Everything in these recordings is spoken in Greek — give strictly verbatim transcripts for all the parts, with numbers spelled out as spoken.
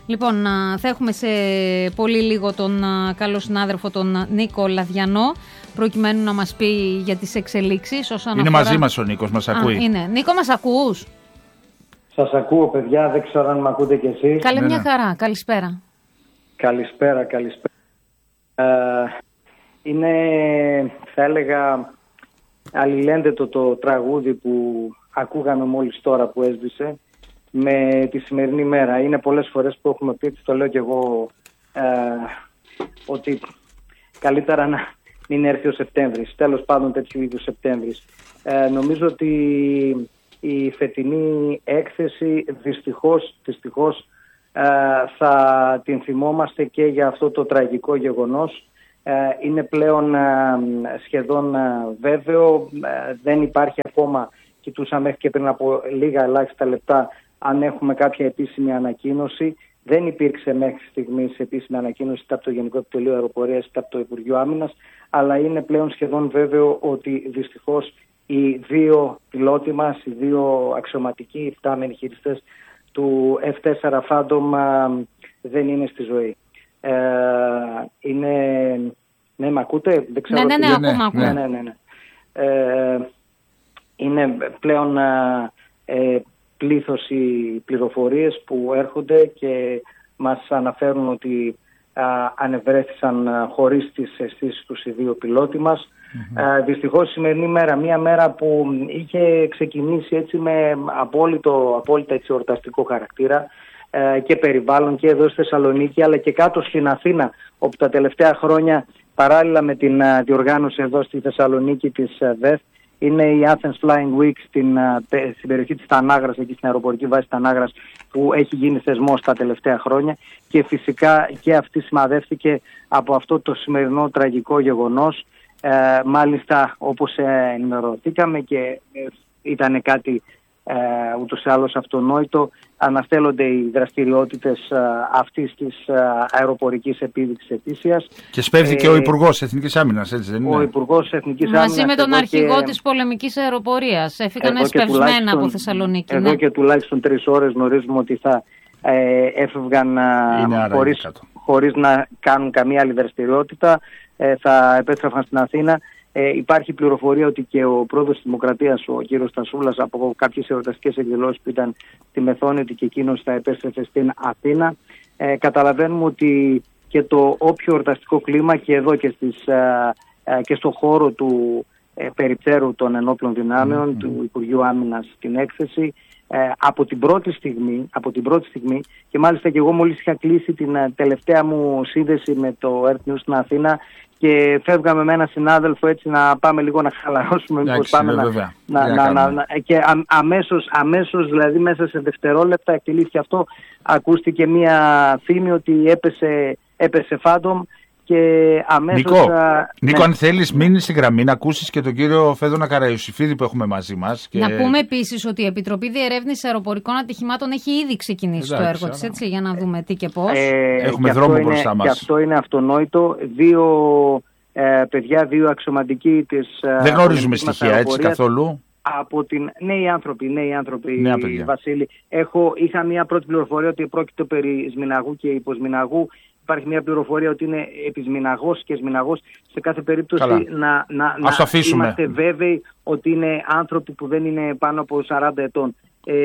Λοιπόν, θα έχουμε σε πολύ λίγο τον καλό συνάδελφο τον Νίκο Λαδιανό, προκειμένου να μας πει για τις εξελίξεις όσον είναι αφορά... μαζί μας ο Νίκος, μας ακούει. Α, είναι. Νίκο, μας ακούς? Σας ακούω, παιδιά, δεν ξέρω αν με ακούτε κι εσείς. Καλή ναι, μια ναι. χαρά, καλησπέρα. Καλησπέρα, καλησπέρα. Ε, είναι, θα έλεγα, αλληλένδετο το τραγούδι που ακούγαμε μόλις τώρα που έσβησε με τη σημερινή μέρα. Είναι πολλές φορές που έχουμε πει, το λέω κι εγώ, ε, ότι καλύτερα να μην έρθει ο Σεπτέμβρης. Τέλος πάντων τέτοιου είδους Σεπτέμβρης. Ε, νομίζω ότι η φετινή έκθεση δυστυχώς, δυστυχώς ε, θα την θυμόμαστε και για αυτό το τραγικό γεγονός. Ε, είναι πλέον ε, σχεδόν ε, βέβαιο. Ε, δεν υπάρχει ακόμα, κοιτούσα μέχρι και πριν από λίγα ελάχιστα λεπτά, αν έχουμε κάποια επίσημη ανακοίνωση. Δεν υπήρξε μέχρι στιγμής επίσημη ανακοίνωση είτε από το Γενικό Επιτελείο Αεροπορίας είτε από το Υπουργείο Άμυνας, αλλά είναι πλέον σχεδόν βέβαιο ότι δυστυχώς οι δύο πιλότοι μας, οι δύο αξιωματικοί φτάμενοι χειριστές του εφ τέσσερα Phantom δεν είναι στη ζωή. Ε, είναι... Ναι, με ακούτε? Δεν ξέρω. Ναι, ναι, ναι, τι... ακούμε, ακούμε. Ναι, ναι, ναι, ναι. Ε, είναι πλέον ε, πλήθος οι πληροφορίες που έρχονται και μας αναφέρουν ότι α, ανεβρέθησαν χωρίς τις αισθήσεις τους οι δύο πιλότοι μας. Mm-hmm. Α, δυστυχώς η σημερινή μέρα, μια μέρα που είχε ξεκινήσει έτσι με απόλυτο, απόλυτα έτσι εορταστικό χαρακτήρα ε, και περιβάλλον και εδώ στη Θεσσαλονίκη αλλά και κάτω στην Αθήνα, όπου τα τελευταία χρόνια παράλληλα με την α, διοργάνωση εδώ στη Θεσσαλονίκη της α, ΔΕΘ είναι η Athens Flying Week στην, στην περιοχή της Τανάγρας, εκεί στην αεροπορική βάση Τανάγρας, που έχει γίνει θεσμός τα τελευταία χρόνια και φυσικά και αυτή σημαδεύτηκε από αυτό το σημερινό τραγικό γεγονός. Ε, μάλιστα, όπως ε, ενημερωθήκαμε και ε, ήταν κάτι ε, ούτως ή άλλως αυτονόητο, αναστέλλονται οι δραστηριότητες ε, αυτής της ε, αεροπορικής επίδειξης ετήσιας. Και σπέβδηκε ε, ο Υπουργός Εθνικής Άμυνας, έτσι δεν είναι? Ο Υπουργός Εθνικής Άμυνας. Μαζί με τον αρχηγό και... της πολεμικής αεροπορίας. Έφυγαν εσπευσμένα από Θεσσαλονίκη. Εδώ ναι. και τουλάχιστον τρεις ώρες γνωρίζουμε ότι θα ε, έφευγαν χωρίς, χωρίς να κάνουν καμία άλλη δραστηριότητα. Ε, θα επέστρεφαν στην Αθήνα. Ε, υπάρχει πληροφορία ότι και ο πρόεδρος της Δημοκρατίας, ο κύριος Στασούλας, από κάποιες εορταστικές εκδηλώσεις που ήταν στη Μεθόνη, ότι και εκείνος θα επέστρεφε στην Αθήνα. Ε, καταλαβαίνουμε ότι και το όποιο εορταστικό κλίμα και εδώ και, στις, ε, ε, και στο χώρο του ε, περιπτέρου των ενόπλων δυνάμεων, mm-hmm. του Υπουργείου Άμυνας στην έκθεση, ε, από, την πρώτη στιγμή, από την πρώτη στιγμή, και μάλιστα και εγώ μόλις είχα κλείσει την ε, τελευταία μου σύνδεση με το Earth News στην Αθήνα και φεύγαμε με έναν συνάδελφο έτσι να πάμε λίγο να χαλαρώσουμε. Εντάξει, πάμε να, να, να, να, να, και α, αμέσως, αμέσως, δηλαδή μέσα σε δευτερόλεπτα εκτελήθηκε αυτό. Ακούστηκε μία φήμη ότι έπεσε, έπεσε Phantom και αμέσως... Νίκο, α, Νίκο ναι. αν θέλεις μείνει στη γραμμή να ακούσεις και τον κύριο Φέδωνα Καραϊωσηφίδη που έχουμε μαζί μας. Και... Να πούμε επίσης ότι η Επιτροπή Διερεύνησης Αεροπορικών Ατυχημάτων έχει ήδη ξεκινήσει Εντάξει, το έργο της, έτσι, για να δούμε τι και πώς. Ε, Έχουμε και δρόμο είναι, μπροστά μας. Και αυτό είναι αυτονόητο. Δύο ε, παιδιά, δύο αξιωματικοί της... Δεν γνωρίζουμε στοιχεία έτσι καθόλου. Από την... Νέοι άνθρωποι, νέοι άνθρωποι, Νέα Βασίλη. Έχω, είχα μια πρώτη πληροφορία ότι πρόκειται περί Σμηναγού και υποσμηναγού. Υπάρχει μια πληροφορία ότι είναι επισμηναγός και σμηναγός. Σε κάθε περίπτωση Καλά. να, να, να είμαστε βέβαιοι ότι είναι άνθρωποι που δεν είναι πάνω από σαράντα ετών. Ε,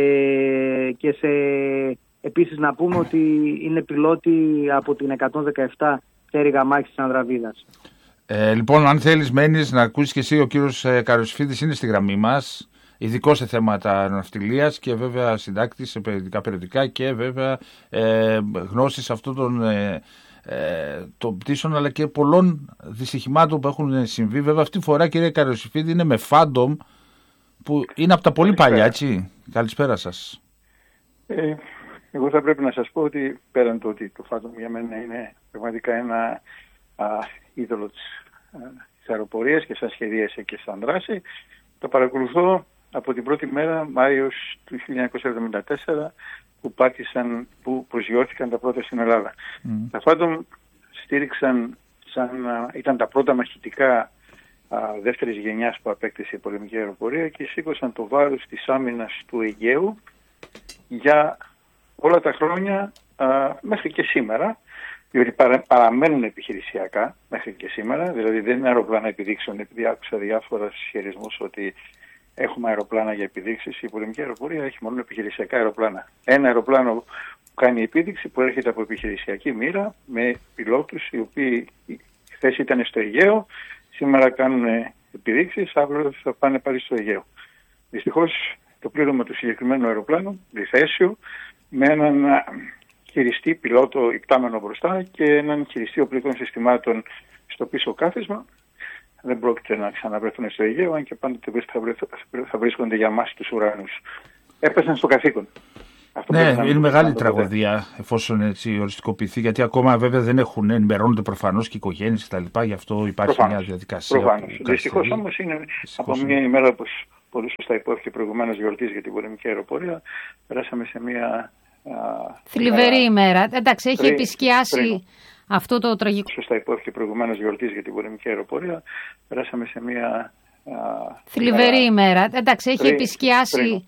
και σε, επίσης να πούμε ότι είναι πιλότοι από την εκατόν δεκαεπτά πτέρυγα μάχης της Ανδραβίδας. Ε, λοιπόν, αν θέλεις μένεις να ακούσεις και εσύ, ο κύριος ε, Καραϊωσηφίδης είναι στη γραμμή μας, ειδικός σε θέματα αεροναυτιλίας και βέβαια συντάκτης σε περιοδικά περιοδικά και βέβαια ε, γνώσεις αυτών των, ε, ε, των πτήσεων αλλά και πολλών δυστυχημάτων που έχουν συμβεί. Βέβαια αυτή τη φορά, κύριε Καραϊωσηφίδη, είναι με Phantom που είναι από τα πολύ παλιά, έτσι. Καλησπέρα σας. Ε, εγώ θα πρέπει να σας πω ότι πέραν το ότι το Phantom για μένα είναι πραγματικά ένα α, είδωλο της, α, της αεροπορίας και σαν σχεδίασε και σαν δράση, το παρακολουθώ από την πρώτη μέρα, Μάιος του χίλια εννιακόσια εβδομήντα τέσσερα, που πάτησαν, που προσγειώθηκαν τα πρώτα στην Ελλάδα. Mm. Τα Phantom στήριξαν, σαν, ήταν τα πρώτα μαχητικά α, δεύτερης γενιάς που απέκτησε η πολεμική αεροπορία και σήκωσαν το βάρος της άμυνας του Αιγαίου για όλα τα χρόνια α, μέχρι και σήμερα, διότι παρα, παραμένουν επιχειρησιακά μέχρι και σήμερα, δηλαδή δεν είναι αεροπλάνα επιδείξεων, επειδή άκουσα διάφορα ισχυρισμούς ότι έχουμε αεροπλάνα για επιδείξεις. Η πολεμική αεροπορία έχει μόνο επιχειρησιακά αεροπλάνα. Ένα αεροπλάνο που κάνει επίδειξη που έρχεται από επιχειρησιακή μοίρα με πιλότους οι οποίοι χθες ήταν στο Αιγαίο, σήμερα κάνουν επιδείξεις, αύριο θα πάνε πάλι στο Αιγαίο. Δυστυχώς το πλήρωμα του συγκεκριμένου αεροπλάνου, διθέσιο, με έναν χειριστή πιλότο υπτάμενο μπροστά και έναν χειριστή οπλικών συστημάτων στο πίσω κάθισμα, δεν πρόκειται να ξαναβρεθούν στο Αιγαίο, αν και πάντοτε θα βρίσκονται για μας τους ουρανούς. Έπεσαν στο καθήκον. Αυτό ναι, είναι μεγάλη τραγωδία εφόσον έτσι οριστικοποιηθεί, γιατί ακόμα βέβαια δεν έχουν, ενημερώνονται προφανώς και οι οικογένειες κτλ. Γι' αυτό υπάρχει προφανώς, μια διαδικασία. Προφανώς. Δυστυχώς όμως είναι Δυστυχώς από μια ημέρα, όπως πολύ σωστά υπόθηκε προηγουμένως, γιορτής για την πολεμική αεροπορία, περάσαμε σε μια θλιβερή ημέρα. Εντάξει, έχει πριν, επισκιάσει πριν. αυτό το τραγικό. Σωστά υπόθηκε προηγουμένως γιορτής για την πολεμική αεροπορία, περάσαμε σε μια θλιβερή ημέρα. Εντάξει, έχει πριν, επισκιάσει πριν.